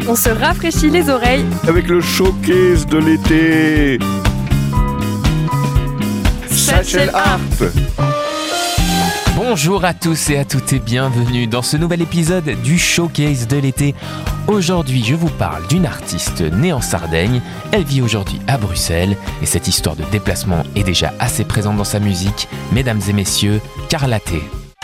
On se rafraîchit les oreilles avec le showcase de l'été. Satchel Harp. Bonjour à tous et à toutes et bienvenue dans ce nouvel épisode du Showcase de l'été. Aujourd'hui, je vous parle d'une artiste née en Sardaigne. Elle vit aujourd'hui à Bruxelles et cette histoire de déplacement est déjà assez présente dans sa musique. Mesdames et messieurs, Carla T.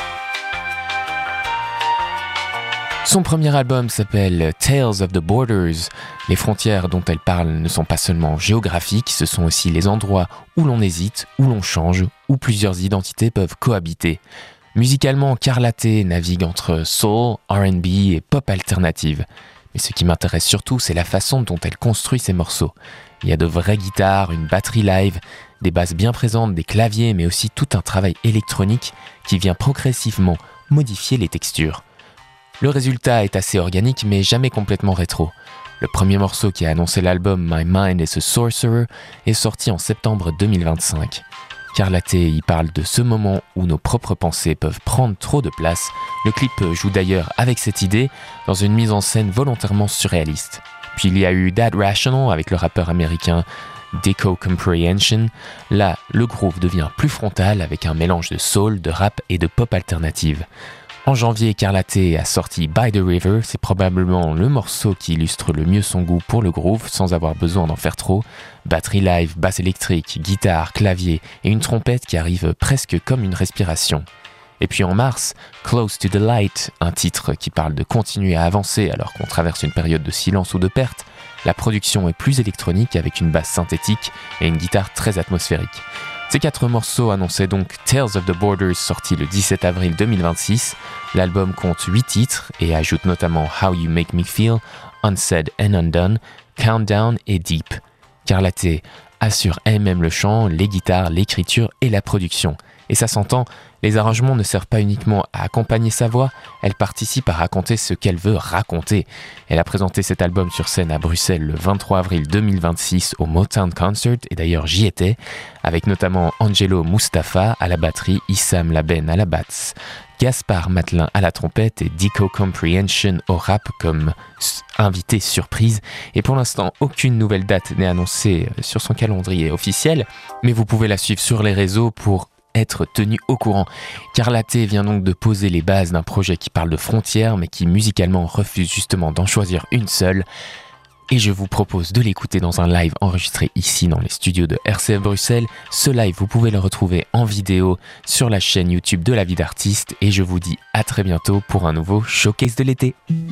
Son premier album s'appelle Tales of the Borders. Les frontières dont elle parle ne sont pas seulement géographiques, ce sont aussi les endroits où l'on hésite, où l'on change, où plusieurs identités peuvent cohabiter. Musicalement, Carla T navigue entre soul, R&B et pop alternative. Mais ce qui m'intéresse surtout, c'est la façon dont elle construit ses morceaux. Il y a de vraies guitares, une batterie live, des basses bien présentes, des claviers, mais aussi tout un travail électronique qui vient progressivement modifier les textures. Le résultat est assez organique, mais jamais complètement rétro. Le premier morceau qui a annoncé l'album My Mind is a Sorcerer est sorti en septembre 2025. Carla T y parle de ce moment où nos propres pensées peuvent prendre trop de place. Le clip joue d'ailleurs avec cette idée dans une mise en scène volontairement surréaliste. Puis il y a eu That Rational avec le rappeur américain Deco Comprehension. Là, le groove devient plus frontal avec un mélange de soul, de rap et de pop alternative. En janvier, Carla T a sorti By the River, c'est probablement le morceau qui illustre le mieux son goût pour le groove sans avoir besoin d'en faire trop. Batterie live, basse électrique, guitare, clavier et une trompette qui arrive presque comme une respiration. Et puis en mars, Close to the Light, un titre qui parle de continuer à avancer alors qu'on traverse une période de silence ou de perte. La production est plus électronique avec une basse synthétique et une guitare très atmosphérique. Ces 4 morceaux annonçaient donc Tales of the Borders sorti le 17 avril 2026. L'album compte 8 titres et ajoute notamment How You Make Me Feel, Unsaid and Undone, Countdown et Deep. Carla T assure elle-même le chant, les guitares, l'écriture et la production. Et ça s'entend, les arrangements ne servent pas uniquement à accompagner sa voix, elle participe à raconter ce qu'elle veut raconter. Elle a présenté cet album sur scène à Bruxelles le 23 avril 2026 au Motown Concert, et d'ailleurs j'y étais, avec notamment Angelo Mustafa à la batterie, Issam Laben à la basse, Gaspard Matelin à la trompette et Deco Comprehension au rap comme invité surprise. Et pour l'instant, aucune nouvelle date n'est annoncée sur son calendrier officiel, mais vous pouvez la suivre sur les réseaux pour être tenu au courant. Carla T vient donc de poser les bases d'un projet qui parle de frontières mais qui musicalement refuse justement d'en choisir une seule. Et je vous propose de l'écouter dans un live enregistré ici dans les studios de RCF Bruxelles. Ce live, vous pouvez le retrouver en vidéo sur la chaîne YouTube de La Vie d'Artiste et je vous dis à très bientôt pour un nouveau Showcase de l'été.